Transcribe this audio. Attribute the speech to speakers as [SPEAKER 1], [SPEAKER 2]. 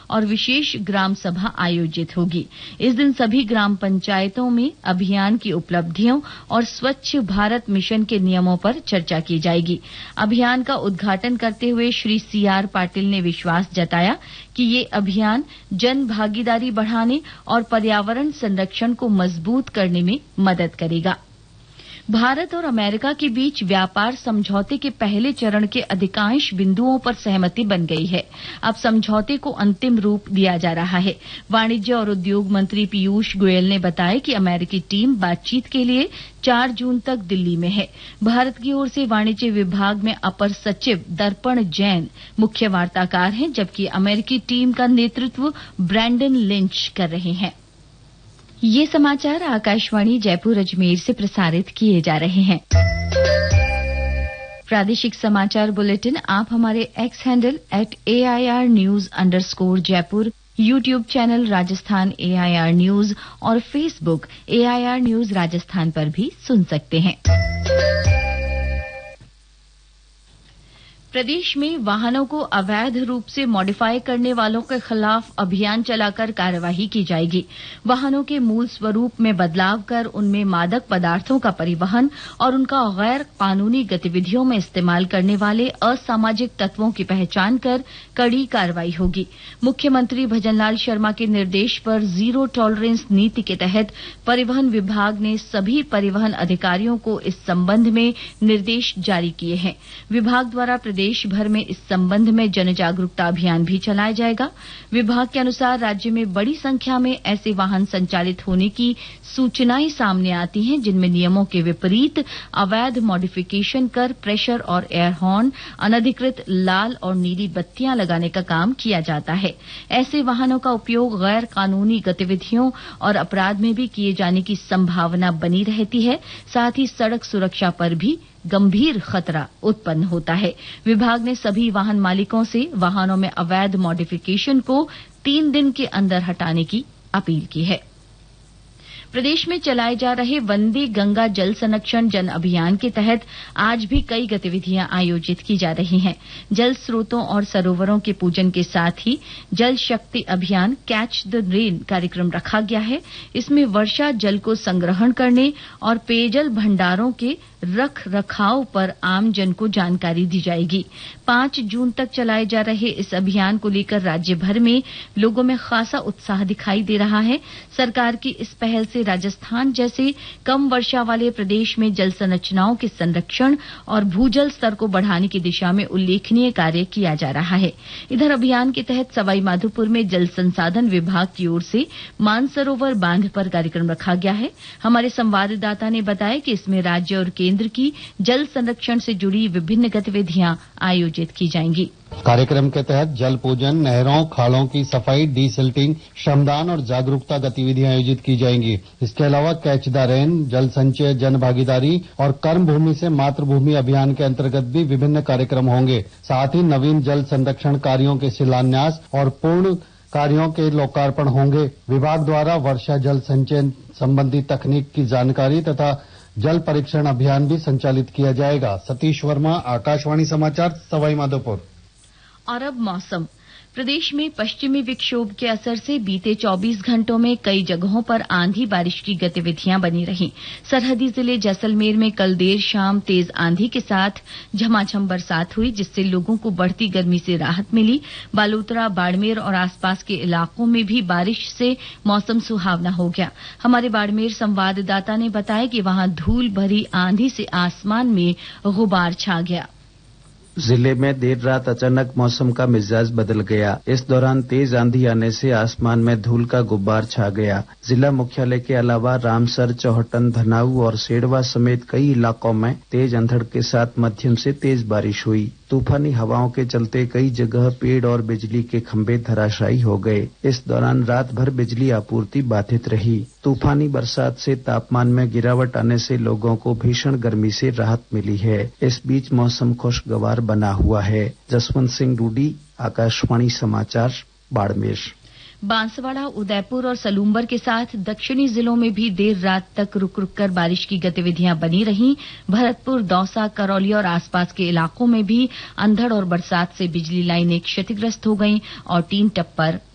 [SPEAKER 1] और विशेष ग्राम सभा आयोजित होगी। इस दिन सभी ग्राम पंचायतों में अभियान की उपलब्धियों और स्वच्छ भारत मिशन के नियमों पर चर्चा की जाएगी। अभियान का उद्घाटन करते हुए श्री CR पाटिल ने विश्वास जताया कि ये अभियान जन भागीदारी बढ़ाने और पर्यावरण संरक्षण को मजबूत करने में मदद करेगा। भारत और अमेरिका के बीच व्यापार समझौते के पहले चरण के अधिकांश बिंदुओं पर सहमति बन गई है। अब समझौते को अंतिम रूप दिया जा रहा है। वाणिज्य और उद्योग मंत्री पीयूष गोयल ने बताया कि अमेरिकी टीम बातचीत के लिए 4 जून तक दिल्ली में है। भारत की ओर से वाणिज्य विभाग में अपर सचिव दर्पण जैन मुख्य वार्ताकार हैं, जबकि अमेरिकी टीम का नेतृत्व ब्रैंडन लिंच कर रहे हैं। ये समाचार आकाशवाणी जयपुर अजमेर से प्रसारित किए जा रहे हैं। प्रादेशिक समाचार बुलेटिन आप हमारे x handle @AIR_News_Jaipur, YouTube channel Rajasthan AIR news और फेसबुक AIR न्यूज राजस्थान पर भी सुन सकते हैं। प्रदेश में वाहनों को अवैध रूप से मॉडिफाई करने वालों के खिलाफ अभियान चलाकर कार्रवाई की जाएगी। वाहनों के मूल स्वरूप में बदलाव कर उनमें मादक पदार्थों का परिवहन और उनका गैर कानूनी गतिविधियों में इस्तेमाल करने वाले असामाजिक तत्वों की पहचान कर कड़ी कार्रवाई होगी। मुख्यमंत्री भजनलाल शर्मा के निर्देश पर जीरो टॉलरेंस नीति के तहत परिवहन विभाग ने सभी परिवहन अधिकारियों को इस संबंध में निर्देश जारी किए हैं। विभाग द्वारा प्रदेश भर में इस संबंध में जन जागरूकता अभियान भी चलाया जाएगा। विभाग के अनुसार राज्य में बड़ी संख्या में ऐसे वाहन संचालित होने की सूचनाएं सामने आती हैं जिनमें नियमों के विपरीत अवैध मॉडिफिकेशन कर प्रेशर और एयर हॉर्न, अनधिकृत लाल और नीली बत्तियां लगाने का काम किया जाता है। ऐसे वाहनों का उपयोग गैर कानूनी गतिविधियों और अपराध में भी किए जाने की संभावना बनी रहती है। साथ ही सड़क सुरक्षा पर भी गंभीर खतरा उत्पन्न होता है। विभाग ने सभी वाहन मालिकों से वाहनों में अवैध मॉडिफिकेशन को 3 दिन के अंदर हटाने की अपील की है। प्रदेश में चलाए जा रहे वंदे गंगा जल संरक्षण जन अभियान के तहत आज भी कई गतिविधियां आयोजित की जा रही हैं। जल स्रोतों और सरोवरों के पूजन के साथ ही जल शक्ति अभियान कैच द रेन कार्यक्रम रखा गया है। इसमें वर्षा जल को संग्रहण करने और पेयजल भंडारों के रख रखाव पर आमजन को जानकारी दी जाएगी। 5 जून तक चलाए जा रहे इस अभियान को लेकर राज्य भर में लोगों में खासा उत्साह दिखाई दे रहा है। सरकार की इस पहल से राजस्थान जैसे कम वर्षा वाले प्रदेश में जल संरचनाओं के संरक्षण और भूजल स्तर को बढ़ाने की दिशा में उल्लेखनीय कार्य किया जा रहा है। इधर अभियान के तहत सवाई माधोपुर में जल संसाधन विभाग की ओर से मानसरोवर बांध पर कार्यक्रम रखा गया है। हमारे संवाददाता ने बताया कि इसमें राज्य और केंद्र की जल संरक्षण से जुड़ी विभिन्न गतिविधियां आयोजित की जाएंगी।
[SPEAKER 2] कार्यक्रम के तहत जल पूजन, नहरों, खालों की सफाई, डीसिल्टिंग, श्रमदान और जागरूकता गतिविधियां आयोजित की जाएंगी। इसके अलावा कैच द रेन, जल संचय, जन भागीदारी और कर्म भूमि से मातृभूमि अभियान के अंतर्गत भी विभिन्न कार्यक्रम होंगे। साथ ही नवीन जल संरक्षण कार्यों के शिलान्यास और पूर्ण कार्यों के लोकार्पण होंगे। विभाग द्वारा वर्षा जल संचयन संबंधी तकनीक की जानकारी तथा जल परीक्षण अभियान भी संचालित किया जाएगा। सतीश वर्मा, आकाशवाणी समाचार, सवाई माधोपुर।
[SPEAKER 1] और अब मौसम। प्रदेश में पश्चिमी विक्षोभ के असर से बीते 24 घंटों में कई जगहों पर आंधी बारिश की गतिविधियां बनी रहीं। सरहदी जिले जैसलमेर में कल देर शाम तेज आंधी के साथ झमाझम बरसात हुई, जिससे लोगों को बढ़ती गर्मी से राहत मिली। बालोतरा, बाड़मेर और आसपास के इलाकों में भी बारिश से मौसम सुहावना हो गया। हमारे बाड़मेर संवाददाता ने बताया कि वहां धूल भरी आंधी से आसमान में गुबार छा गया।
[SPEAKER 3] जिले में देर रात अचानक मौसम का मिजाज बदल गया। इस दौरान तेज आंधी आने से आसमान में धूल का गुब्बार छा गया। जिला मुख्यालय के अलावा रामसर, चौहटन, धनाऊ और सेडवा समेत कई इलाकों में तेज अंधड़ के साथ मध्यम से तेज बारिश हुई। तूफानी हवाओं के चलते कई जगह पेड़ और बिजली के खंभे धराशायी हो गए। इस दौरान रात भर बिजली आपूर्ति बाधित रही। तूफानी बरसात से तापमान में गिरावट आने से लोगों को भीषण गर्मी से राहत मिली है। इस बीच मौसम खुशगवार बना हुआ है। जसवंत सिंह रूडी, आकाशवाणी समाचार, बाड़मेर।
[SPEAKER 1] बांसवाड़ा, उदयपुर और सलूंबर के साथ दक्षिणी जिलों में भी देर रात तक रुक रुक कर बारिश की गतिविधियां बनी रहीं। भरतपुर, दौसा, करौली और आसपास के इलाकों में भी अंधड़ और बरसात से बिजली लाइनें क्षतिग्रस्त हो गईं और टीन टप्पर